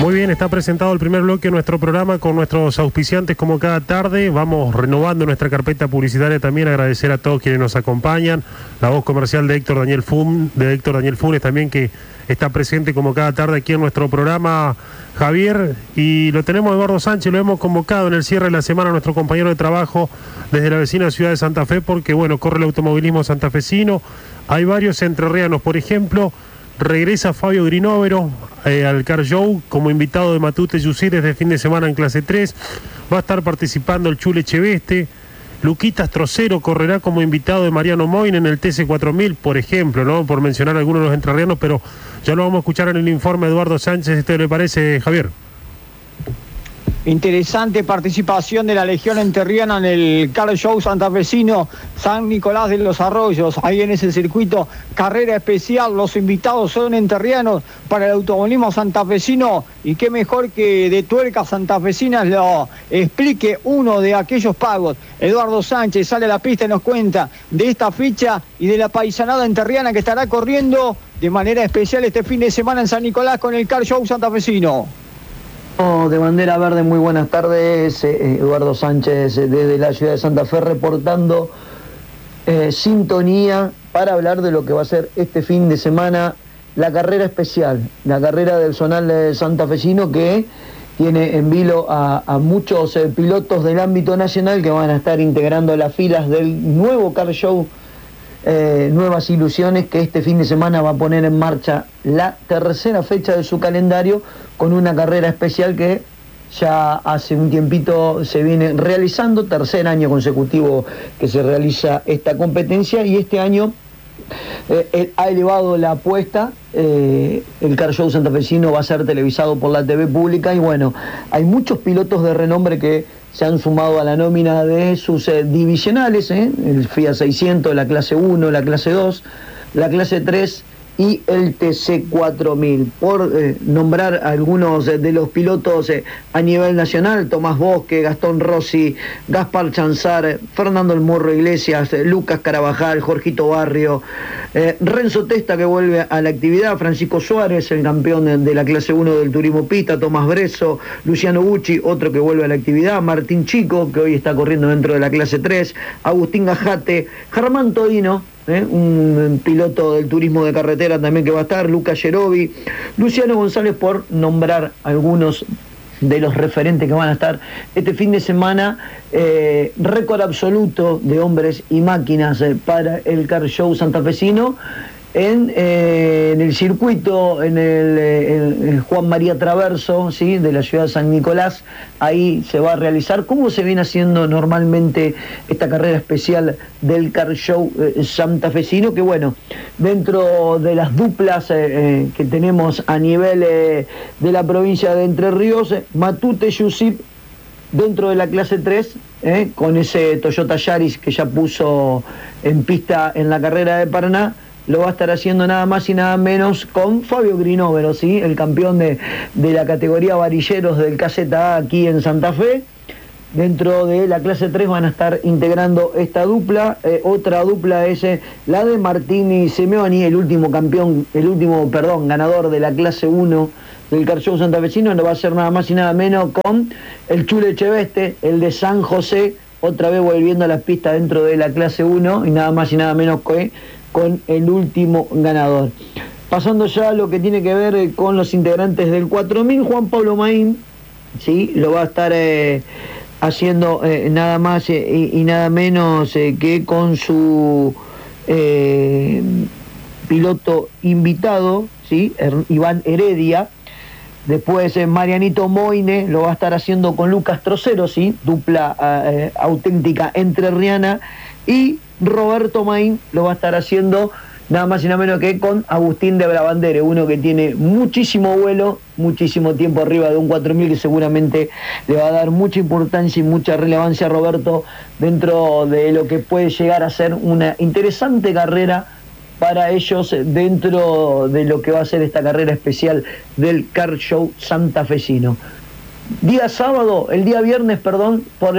Muy bien, está presentado el primer bloque de nuestro programa con nuestros auspiciantes como cada tarde. Vamos renovando nuestra carpeta publicitaria también. Agradecer a todos quienes nos acompañan. La voz comercial de Héctor Daniel Funes también, que está presente como cada tarde aquí en nuestro programa, Javier. Y lo tenemos Eduardo Sánchez, lo hemos convocado en el cierre de la semana, nuestro compañero de trabajo desde la vecina ciudad de Santa Fe, porque bueno, corre el automovilismo santafesino. Hay varios entrerrianos, por ejemplo, regresa Fabio Grinóvero al Car Show como invitado de Matute Yusir desde fin de semana en clase 3. Va a estar participando el Chule Cheveste. Luquitas Trocero correrá como invitado de Mariano Moin en el TC4000, por ejemplo, ¿no? Por mencionar algunos de los entrerrianos, pero ya lo vamos a escuchar en el informe de Eduardo Sánchez. ¿Esto le parece, Javier? Interesante participación de la Legión Entrerriana en el Car Show santafesino San Nicolás de los Arroyos. Ahí en ese circuito, carrera especial. Los invitados son entrerrianos para el automovilismo santafesino. Y qué mejor que de tuercas santafesinas lo explique uno de aquellos pagos. Eduardo Sánchez sale a la pista y nos cuenta de esta fecha y de la paisanada entrerriana que estará corriendo de manera especial este fin de semana en San Nicolás con el Car Show santafesino. De bandera verde, muy buenas tardes. Eduardo Sánchez desde la ciudad de Santa Fe reportando sintonía para hablar de lo que va a ser este fin de semana la carrera especial, la carrera del zonal santafesino, que tiene en vilo a muchos pilotos del ámbito nacional que van a estar integrando las filas del nuevo Car Show Nuevas Ilusiones, que este fin de semana va a poner en marcha la tercera fecha de su calendario con una carrera especial que ya hace un tiempito se viene realizando, tercer año consecutivo que se realiza esta competencia, y este año ha elevado la apuesta. El Car Show santafesino va a ser televisado por la TV pública, y bueno, hay muchos pilotos de renombre que se han sumado a la nómina de sus divisionales, el FIA 600, la clase 1, la clase 2, la clase 3 y el TC4000. Por nombrar algunos de los pilotos a nivel nacional: Tomás Bosque, Gastón Rossi, Gaspar Chanzar, Fernando El Morro Iglesias, Lucas Carabajal, Jorgito Barrio, Renzo Testa, que vuelve a la actividad, Francisco Suárez, el campeón de la clase 1 del turismo pista, Tomás Bresso, Luciano Gucci, otro que vuelve a la actividad, Martín Chico, que hoy está corriendo dentro de la clase 3, Agustín Gajate, Germán Todino, un piloto del turismo de carretera también que va a estar, Lucas Yerovi, Luciano González, por nombrar algunos de los referentes que van a estar este fin de semana. Récord absoluto de hombres y máquinas para el Car Show santafesino en el circuito, en el Juan María Traverso, ¿sí?, de la ciudad de San Nicolás. Ahí se va a realizar, como se viene haciendo normalmente, esta carrera especial del Car Show santafesino, que bueno, dentro de las duplas que tenemos a nivel de la provincia de Entre Ríos, Matute Yusip dentro de la clase 3, con ese Toyota Yaris que ya puso en pista en la carrera de Paraná, lo va a estar haciendo nada más y nada menos con Fabio Grinóvero, ¿sí?, el campeón de la categoría varilleros del Caseta A aquí en Santa Fe. Dentro de la clase 3 van a estar integrando esta dupla. Otra dupla es la de Martini Simeoni, el último ganador de la clase 1 del Car Show santafesino. No va a ser nada más y nada menos con el Chule Cheveste, el de San José, otra vez volviendo a las pistas dentro de la clase 1, y nada más y nada menos que con el último ganador. Pasando ya a lo que tiene que ver con los integrantes del 4000, Juan Pablo Maín, ¿sí?, lo va a estar haciendo nada más y nada menos que con su piloto invitado, ¿sí?, Iván Heredia. Después Marianito Moine lo va a estar haciendo con Lucas Trocero, ¿sí?, dupla auténtica entrerriana. Y Roberto Maín lo va a estar haciendo nada más y nada menos que con Agustín de Brabandere, uno que tiene muchísimo vuelo, muchísimo tiempo arriba de un 4000, que seguramente le va a dar mucha importancia y mucha relevancia a Roberto dentro de lo que puede llegar a ser una interesante carrera para ellos dentro de lo que va a ser esta carrera especial del Car Show santafesino. El día viernes, por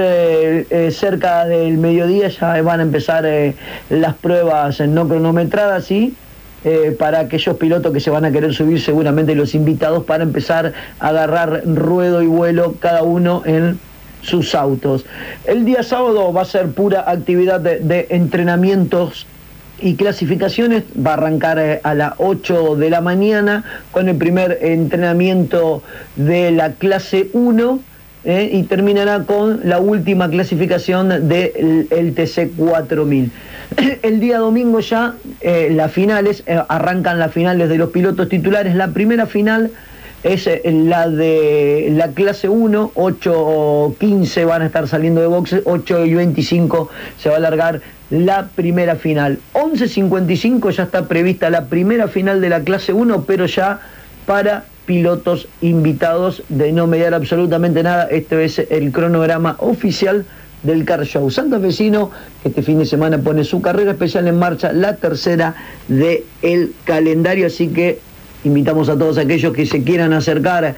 cerca del mediodía ya van a empezar las pruebas no cronometradas, ¿sí?, para aquellos pilotos que se van a querer subir, seguramente los invitados, para empezar a agarrar ruedo y vuelo cada uno en sus autos. El día sábado va a ser pura actividad de entrenamientos y clasificaciones. Va a arrancar a las 8 de la mañana con el primer entrenamiento de la clase 1 y terminará con la última clasificación del TC 4000. El día domingo ya las finales, arrancan las finales de los pilotos titulares. La primera final es la de la clase 1, 8:15 van a estar saliendo de boxes, 8:25 se va a alargar la primera final. 11:55 ya está prevista la primera final de la clase 1, pero ya para pilotos invitados. De no mediar absolutamente nada, este es el cronograma oficial del Car Show santafesino, que este fin de semana pone su carrera especial en marcha, la tercera del calendario, así que invitamos a todos aquellos que se quieran acercar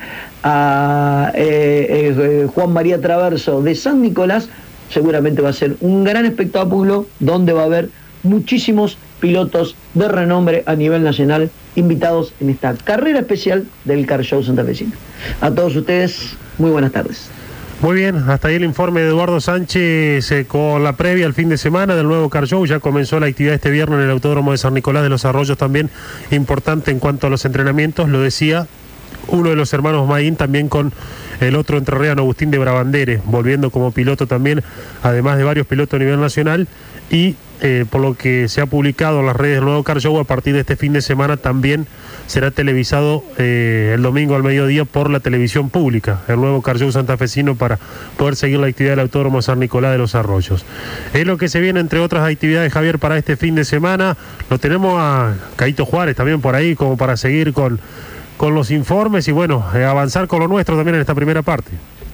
a Juan María Traverso de San Nicolás. Seguramente va a ser un gran espectáculo donde va a haber muchísimos pilotos de renombre a nivel nacional invitados en esta carrera especial del Car Show santafesino. A todos ustedes, muy buenas tardes. Muy bien, hasta ahí el informe de Eduardo Sánchez con la previa al fin de semana del nuevo Car Show. Ya comenzó la actividad este viernes en el Autódromo de San Nicolás de los Arroyos, también importante en cuanto a los entrenamientos, lo decía uno de los hermanos Maín, también con el otro entrerriano Agustín de Brabandere, volviendo como piloto también, además de varios pilotos a nivel nacional. Y por lo que se ha publicado en las redes del nuevo Car Show, a partir de este fin de semana también será televisado el domingo al mediodía por la televisión pública, el nuevo Car Show santafesino, para poder seguir la actividad del Autódromo San Nicolás de los Arroyos. Es lo que se viene, entre otras actividades, Javier, para este fin de semana. Lo tenemos a Caíto Juárez también por ahí, como para seguir con los informes y bueno, avanzar con lo nuestro también en esta primera parte.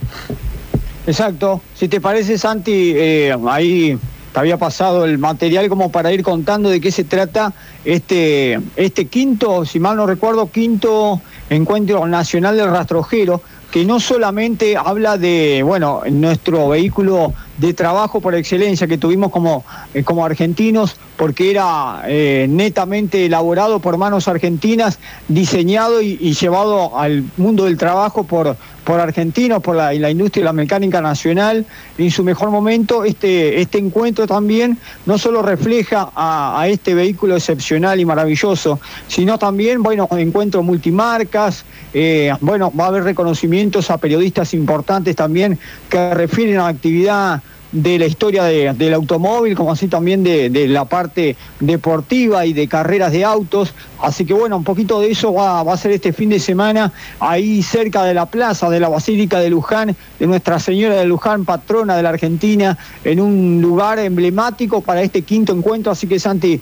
Exacto. Si te parece, Santi, ahí te había pasado el material como para ir contando de qué se trata este quinto, si mal no recuerdo, quinto encuentro nacional del rastrojero, que no solamente habla de, bueno, nuestro vehículo de trabajo por excelencia que tuvimos como argentinos, porque era netamente elaborado por manos argentinas, diseñado y llevado al mundo del trabajo por argentinos, por la industria de la mecánica nacional en su mejor momento. Este encuentro también no solo refleja a este vehículo excepcional y maravilloso, sino también, bueno, encuentros multimarcas, bueno, va a haber reconocimientos a periodistas importantes también que refieren a la actividad de la historia del automóvil, como así también de la parte deportiva y de carreras de autos. Así que bueno, un poquito de eso va a ser este fin de semana, ahí cerca de la plaza de la Basílica de Luján, de Nuestra Señora de Luján, patrona de la Argentina, en un lugar emblemático para este quinto encuentro. Así que, Santi,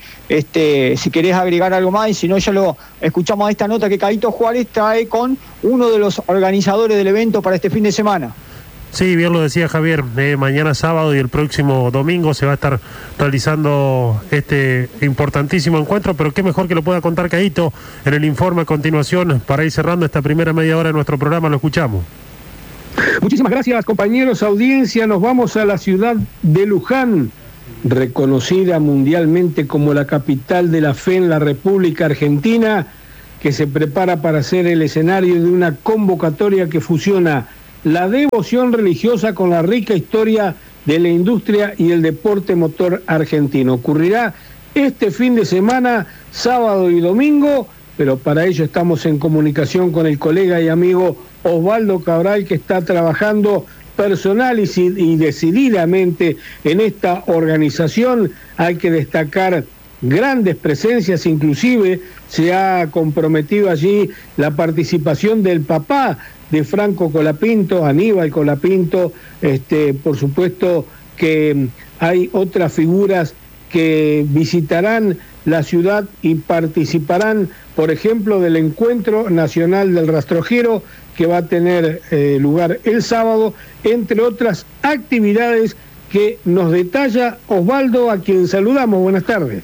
si querés agregar algo más, y si no, ya lo escuchamos a esta nota que Caíto Juárez trae con uno de los organizadores del evento para este fin de semana. Sí, bien lo decía Javier, mañana sábado y el próximo domingo se va a estar realizando este importantísimo encuentro, pero qué mejor que lo pueda contar Caíto en el informe a continuación para ir cerrando esta primera media hora de nuestro programa. Lo escuchamos. Muchísimas gracias, compañeros, audiencia. Nos vamos a la ciudad de Luján, reconocida mundialmente como la capital de la fe en la República Argentina, que se prepara para ser el escenario de una convocatoria que fusiona la devoción religiosa con la rica historia de la industria y el deporte motor argentino. Ocurrirá este fin de semana, sábado y domingo, pero para ello estamos en comunicación con el colega y amigo Osvaldo Cabral, que está trabajando personal y decididamente en esta organización. Hay que destacar grandes presencias, inclusive se ha comprometido allí la participación del papá de Franco Colapinto, Aníbal Colapinto. Por supuesto que hay otras figuras que visitarán la ciudad y participarán, por ejemplo, del Encuentro Nacional del Rastrojero, que va a tener lugar el sábado, entre otras actividades que nos detalla Osvaldo, a quien saludamos. Buenas tardes.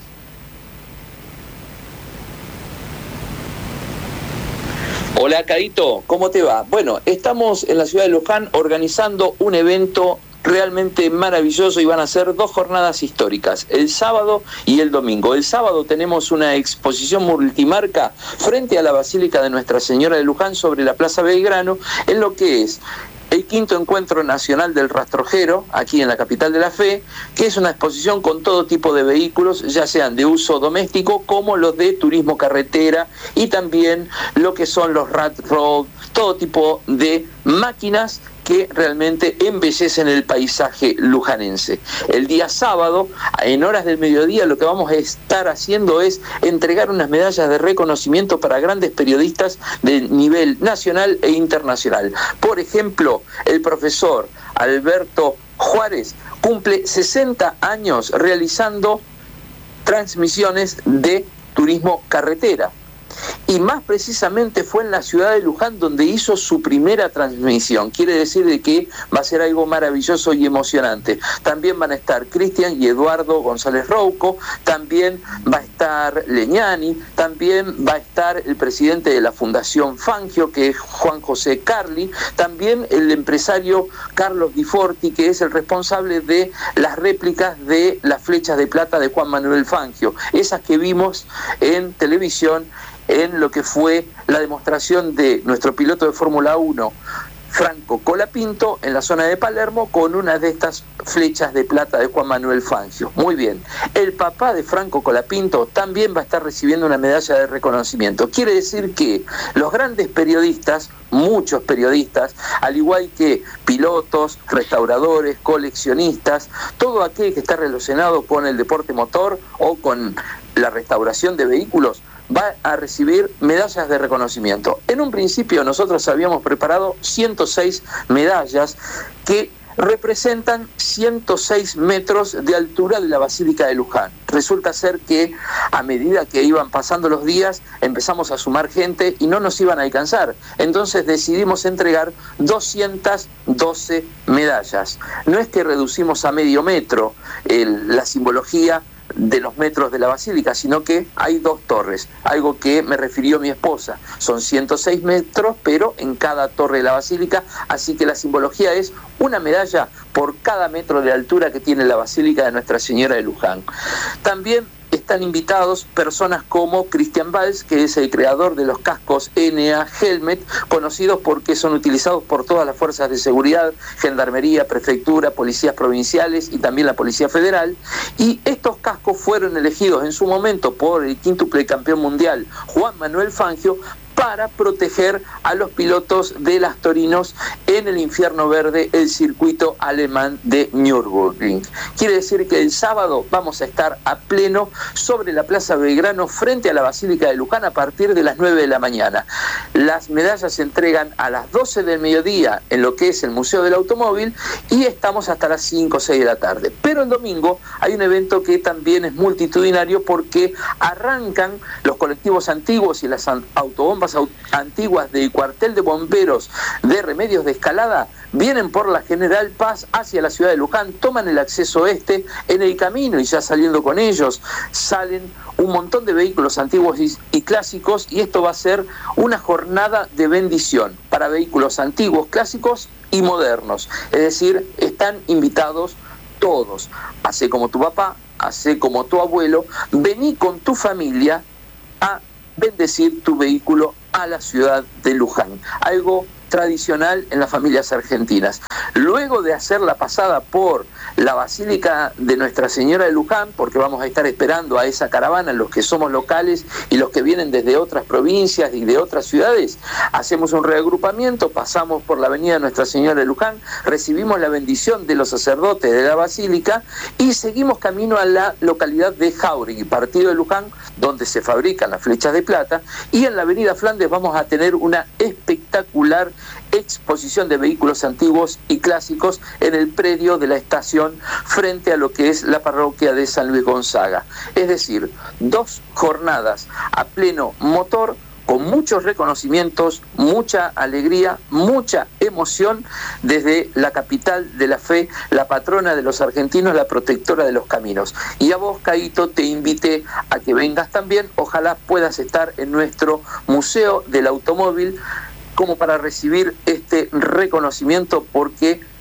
Hola, Caíto, ¿cómo te va? Bueno, estamos en la ciudad de Luján organizando un evento realmente maravilloso y van a ser 2 jornadas históricas, el sábado y el domingo. El sábado tenemos una exposición multimarca frente a la Basílica de Nuestra Señora de Luján sobre la Plaza Belgrano, en lo que es el 5º Encuentro Nacional del Rastrojero, aquí en la Capital de la Fe, que es una exposición con todo tipo de vehículos, ya sean de uso doméstico como los de turismo carretera y también lo que son los rat road, todo tipo de máquinas que realmente embellecen el paisaje lujanense. El día sábado, en horas del mediodía, lo que vamos a estar haciendo es entregar unas medallas de reconocimiento para grandes periodistas de nivel nacional e internacional. Por ejemplo, el profesor Alberto Juárez cumple 60 años realizando transmisiones de turismo carretera. Y más precisamente fue en la ciudad de Luján donde hizo su primera transmisión. Quiere decir de que va a ser algo maravilloso y emocionante. También van a estar Cristian y Eduardo González Rouco, también va a estar Leñani, también va a estar el presidente de la Fundación Fangio, que es Juan José Carli, también el empresario Carlos Di Forti, que es el responsable de las réplicas de las flechas de plata de Juan Manuel Fangio, esas que vimos en televisión en lo que fue la demostración de nuestro piloto de Fórmula 1, Franco Colapinto, en la zona de Palermo, con una de estas flechas de plata de Juan Manuel Fangio. Muy bien. El papá de Franco Colapinto también va a estar recibiendo una medalla de reconocimiento. Quiere decir que los grandes periodistas, muchos periodistas, al igual que pilotos, restauradores, coleccionistas, todo aquel que está relacionado con el deporte motor o con la restauración de vehículos, va a recibir medallas de reconocimiento. En un principio nosotros habíamos preparado 106 medallas que representan 106 metros de altura de la Basílica de Luján. Resulta ser que a medida que iban pasando los días empezamos a sumar gente y no nos iban a alcanzar. Entonces decidimos entregar 212 medallas. No es que reducimos a medio metro la simbología de los metros de la basílica, sino que hay 2 torres, algo que me refirió mi esposa. Son 106 metros, pero en cada torre de la basílica, así que la simbología es una medalla por cada metro de altura que tiene la Basílica de Nuestra Señora de Luján. También están invitados personas como Cristian Valls, que es el creador de los cascos NA Helmet, conocidos porque son utilizados por todas las fuerzas de seguridad, Gendarmería, Prefectura, policías provinciales y también la Policía Federal. Y estos cascos fueron elegidos en su momento por el quíntuple campeón mundial Juan Manuel Fangio para proteger a los pilotos de las Torinos en el infierno verde, el circuito alemán de Nürburgring. Quiere decir que el sábado vamos a estar a pleno sobre la Plaza Belgrano frente a la Basílica de Luján a partir de las 9 de la mañana. Las medallas se entregan a las 12 del mediodía en lo que es el Museo del Automóvil y estamos hasta las 5 o 6 de la tarde. Pero el domingo hay un evento que también es multitudinario porque arrancan los colectivos antiguos y las autobombas antiguas del cuartel de bomberos de Remedios de Escalada, vienen por la General Paz hacia la ciudad de Luján, toman el acceso este, en el camino y ya saliendo con ellos salen un montón de vehículos antiguos y clásicos, y esto va a ser una jornada de bendición para vehículos antiguos, clásicos y modernos. Es decir, están invitados todos. Hacé como tu papá, hacé como tu abuelo, vení con tu familia a bendecir tu vehículo a la ciudad de Luján, algo tradicional en las familias argentinas. Luego de hacer la pasada por la Basílica de Nuestra Señora de Luján, porque vamos a estar esperando a esa caravana, los que somos locales y los que vienen desde otras provincias y de otras ciudades, hacemos un reagrupamiento, pasamos por la avenida Nuestra Señora de Luján, recibimos la bendición de los sacerdotes de la Basílica y seguimos camino a la localidad de Jáuregui, partido de Luján, donde se fabrican las flechas de plata, y en la avenida Flandes vamos a tener una espectacular exposición de vehículos antiguos y clásicos en el predio de la estación frente a lo que es la parroquia de San Luis Gonzaga. Es decir, 2 jornadas a pleno motor, con muchos reconocimientos, mucha alegría, mucha emoción desde la capital de la fe, la patrona de los argentinos, la protectora de los caminos. Y a vos, Caíto, te invité a que vengas también, ojalá puedas estar en nuestro Museo del Automóvil como para recibir este reconocimiento, porque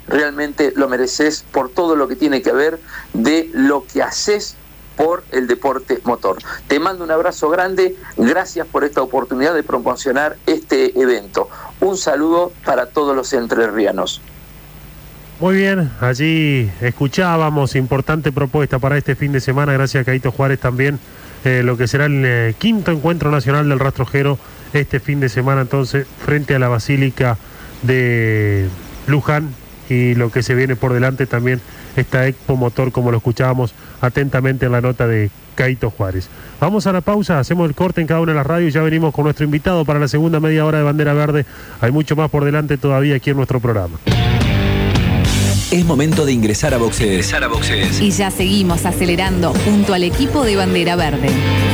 realmente lo mereces por todo lo que tiene que ver de lo que haces por el deporte motor. Te mando un abrazo grande, gracias por esta oportunidad de promocionar este evento. Un saludo para todos los entrerrianos. Muy bien, allí escuchábamos, importante propuesta para este fin de semana, gracias a Caíto Juárez también, lo que será el quinto encuentro nacional del rastrojero este fin de semana, entonces, frente a la Basílica de Luján, y lo que se viene por delante también, esta Expo Motor, como lo escuchábamos atentamente en la nota de Caíto Juárez. Vamos a la pausa, hacemos el corte en cada una de las radios y ya venimos con nuestro invitado para la segunda media hora de Bandera Verde. Hay mucho más por delante todavía aquí en nuestro programa. Es momento de ingresar a boxes. Y ya seguimos acelerando junto al equipo de Bandera Verde.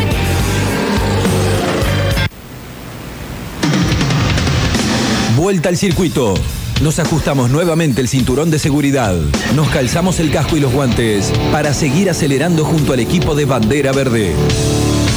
Vuelta al circuito. Nos ajustamos nuevamente el cinturón de seguridad. Nos calzamos el casco y los guantes para seguir acelerando junto al equipo de Bandera Verde.